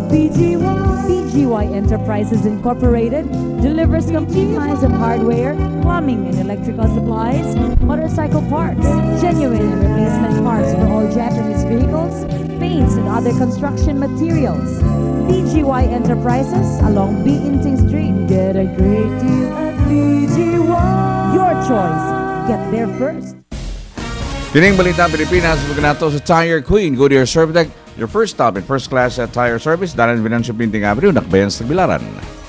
PGY Enterprises Incorporated delivers complete lines of hardware, plumbing and electrical supplies, motorcycle parts, genuine and replacement parts for all Japanese vehicles, paints and other construction materials. PGY Enterprises along Biinting Street. Get a great deal at PGY. Your choice. Get there first. Kining Balita Pilipinas, maganato sa Tire Queen, Goodyear Servitec, your first stop in first class at tire service, Dalan Venancio Pinting Avenue, Nakbayan sa Tagbilaran.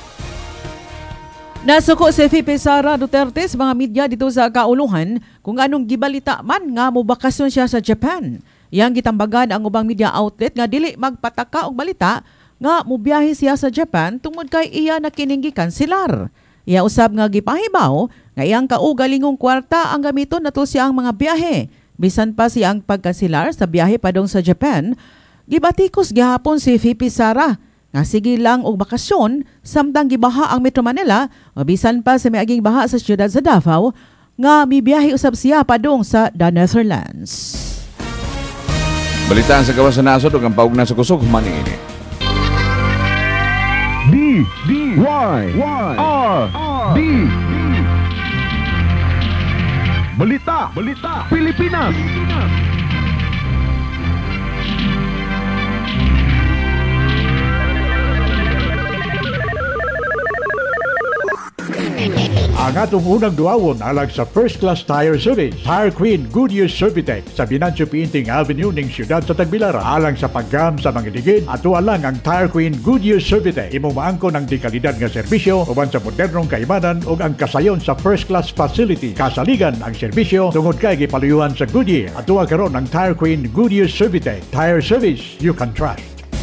Nasuko si VP Sara Duterte sa mga media dito sa kauluhan kung anong gibalita man nga mobakasyon siya sa Japan. Yang gitambagan ang ubang media outlet nga dili magpataka og balita nga mobiyahe siya sa Japan tungod kay iya na kining gikanselar. Iya usab nga gipahibaw nga iyang kaugalingong kwarta ang gamiton nato siyang mga biyahe. Bisan pa siyang pagkanselar sa biyahe padong sa Japan, gibatikos gihapon si VP Sara nga sige lang og bakasyon samtang gibaha ang Metro Manila o bisan pa sa miaging baha sa siyudad sa Davao nga mibiyahe usab siya padong sa the Netherlands. Balitaan sa gawas sa nasod ug ang paugna sa kusog maning ini. D Balita Pilipinas. Ang atong unang duawon alang sa first class tire service, Tire Queen Goodyear Servitec sa Venancio Pinting Avenue ning siyudad sa Tagbilaran. Alang sa paggam sa mga digid, ato alang ang Tire Queen Goodyear Servitec. Imo maangkon ang dekalidad nga serbisyo uban sa modernong kaibanan ug ang kasayon sa first class facility. Kasaligan ang serbisyo tungod kay gipaluyuhan sa Goodyear. Ato karon ang Tire Queen Goodyear Servitec. Tire service you can trust.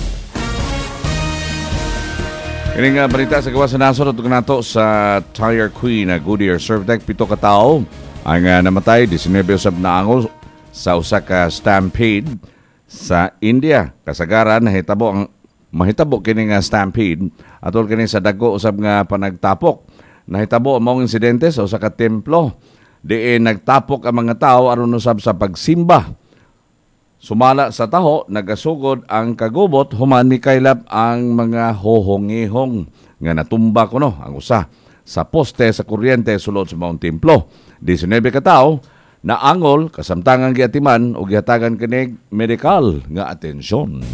Ini nga balita sa gawas sa nasod at nato sa Tire Queen na Goodyear Servitec, 7 ka tawo ang namatay, 19 usab naango sa usa ka stampede sa India. Kasagaran mahitabo kini nga stampede atol kini sa dagko usab nga panagtapok. Nahitabo ang mga insidente sa usa ka templo diin nagtapok ang mga tawo aron usab sa pagsimba. Sumala sa taho, nagasugod ang kagubot, human ni kaylap ang mga hohongihong nga natumba kuno ang usa sa poste sa kuryente sulod sa Mount Templo. 19 ka tawo na angol kasamtangan giatiman o gihatagan kinig medical nga atensyon.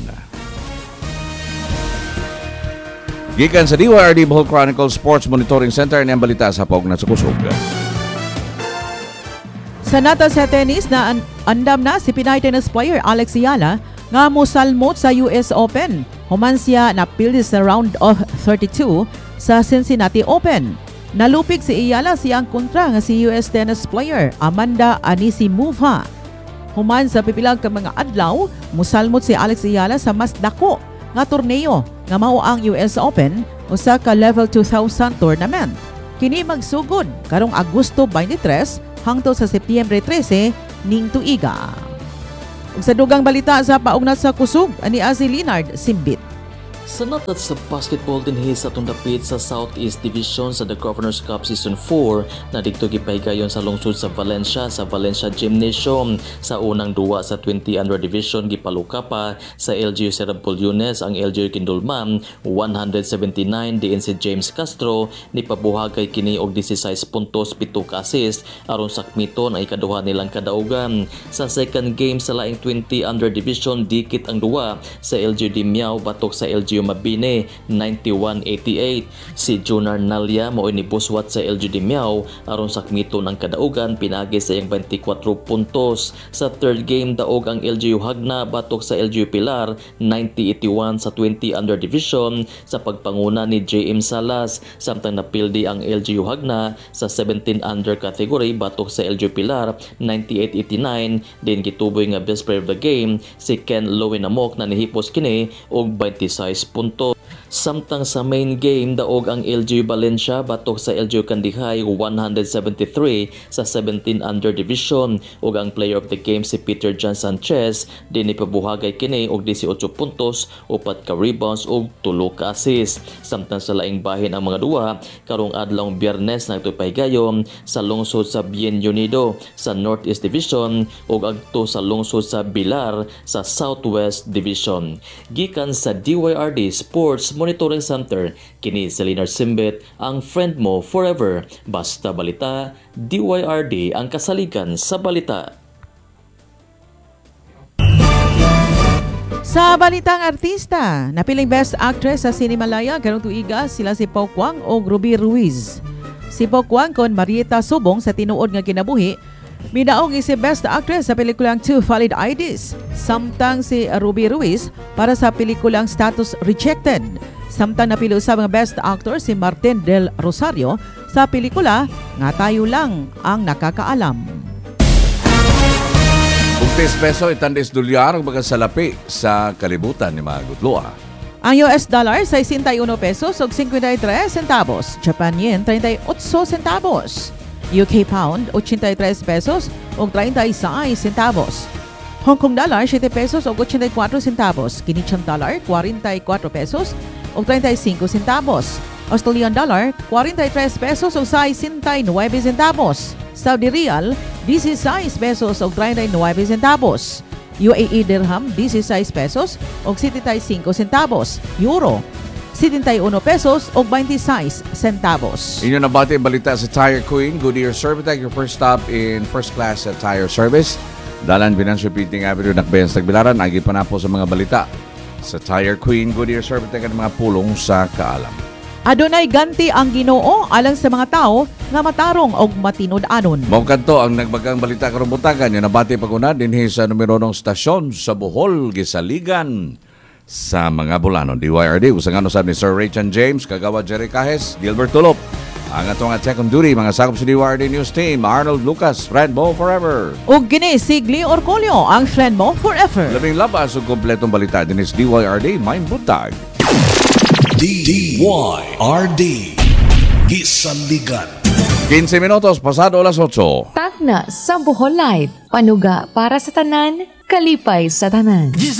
Gikan sa DYRD Bohol Chronicle Sports Monitoring Center niyang balita sa paugna sa kusog. Sa nata sa tennis na andam na si Pinay tennis player Alex Ayala nga mosalmot sa US Open. Human siya napildi sa round of 32 sa Cincinnati Open. Nalupig si Ayala siyang kontra nga si US tennis player Amanda Anisimova. Human sa pipilag ka mga adlaw, mosalmot si Alex Ayala sa mas dako nga torneo nga mao ang US Open usa ka level 2000 tournament. Kini magsugod karong Agosto 23 hangtod sa Setyembre 13 ning tuiga. Ug sa dugang balita sa paugnat sa kusog, ani si Leonard Simbit. Sa natat sa basketball dinhi sa atong dapit sa Southeast Division sa The Governors Cup Season 4 na didto gipahigayon sa lungsod sa Valencia Gymnasium. Sa unang duwa sa 20 under division gipaluka pa sa LGU Serap Pulyones ang LGU Kindulman 179 diin si James Castro ni pabuhag kay kini og 16 puntos 7 ka assist aron sakmiton ang ikaduha nilang kadaugan. Sa second game sa laing 20 under division dikit ang duwa sa LGU Dimiao batok sa LGU Mabini 91-88. Si Junar Nalya mao ni buswat sa LGU Dimiao aron sakmiton ang kadaugan pinagi sa iyang 24 puntos. Sa third game daog ang LGU Hagna batok sa LGU Pilar 90-81 sa 20 under division sa pagpanguna ni JM Salas samtang napildi ang LGU Hagna sa 17 under category batok sa LGU Pilar 98-89. Din gituboy nga best player of the game si Ken Lowinamok na nihipos kini og 26 puntos. Samtang sa main game daog ang LGU Valencia batok sa LGU Kandihay 173 sa 17 under division ug ang player of the game si Peter John Sanchez dinhi pabuhagay kini og 18 puntos, 4 ka rebounds ug 3 ka assist. Samtang sa laing bahin ang mga duwa karong adlawng Biyernes nagtupahigayon sa lungsod sa Bien Unido sa Northeast Division ug adto sa lungsod sa Bilar sa Southwest Division. Gikan sa DYR DYRD Sports Monitoring Center. Kini si Linar Simbet, ang friend mo forever. Basta balita, DYRD ang kasaligan sa balita. Sa balitang artista, napiling Best Actress sa Cinemalaya karong tuiga sila si Pau Kwang o Ruby Ruiz. Si Pau Kwang kon Marieta Subong sa tinuod nga kinabuhi, minaong si Best Actress sa pelikulang Two Valid IDs. Samtang si Ruby Ruiz para sa pelikulang Status Rejected. Samtang napili sa mga Best Actor si Martin Del Rosario sa pelikula Nga Tayo Lang Ang Nakakaalam. $10 itandis dolyar ang mga salapi sa kalibutan ni mga gudloa. Ang US dollar 61 pesos ug 53 centavos, Japan yen 38 centavos. UK pound 83 pesos ug 36 centavos. Hong Kong dollar 7 pesos ug 84 centavos. Canadian dollar 44 pesos ug 35 centavos. Australian dollar 43 pesos ug 69 centavos. Saudi Riyal 16 pesos ug 39 centavos. UAE dirham 16 pesos ug 75 centavos. Euro 71 pesos o 26 centavos. Inyo nabati ang balita sa Tire Queen, Goodyear Servitec, your first stop in first class tire service. Dalan Binancio Piting Avenue, Nakbayan, Tagbilaran. Agi pa na po sa mga balita sa Tire Queen, Goodyear Servitec at mga pulong sa kaalam. Adunay ganti ang Ginoo alang sa mga tao nga matarong og matinud-anon. Mao kadto ang nagbagang balita karong buntagan. Yung nabati pag-una dinhi sa numero ng stasyon sa Bohol, Gisaligan sa mga Bulanon. DYRD, usang ano sabi ni Sir Raychan James, Kagawa Jerry Cajes, Gilbert Tulop. Ang atong at second duty, mga sakop sa DYRD News Team, Arnold Lucas, friend mo forever. Ug gini si Gli Orcolio, ang friend mo forever. Labing labas ug kompletong balita din is DYRD, Main Buntag. DYRD Gisaligan. 15 minutos, pasado alas 8. Tagna sa Bohol Live. Panuga para sa tanan, kalipay sa tanan.